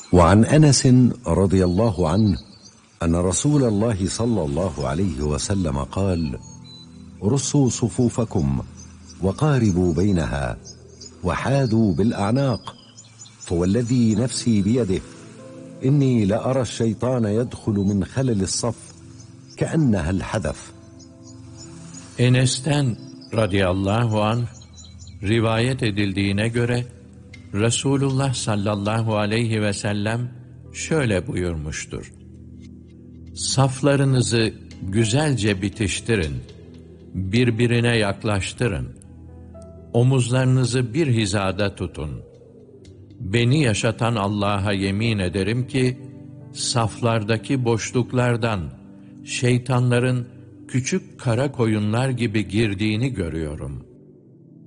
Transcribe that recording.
وعن أنس رضي الله عنه أن رسول الله صلى الله عليه وسلم قال: رصوا صفوفكم وقاربوا بينها وحاذوا بالأعناق، فوالذي نفسي بيده إني لأرى الشيطان يدخل من خلل الصف كأنها الحذف. Enes'ten radıyallahu anh rivayet edildiğine göre Resulullah sallallahu aleyhi ve sellem şöyle buyurmuştur: Saflarınızı güzelce bitiştirin, birbirine yaklaştırın, omuzlarınızı bir hizada tutun. Beni yaşatan Allah'a yemin ederim ki, saflardaki boşluklardan şeytanların küçük kara koyunlar gibi girdiğini görüyorum.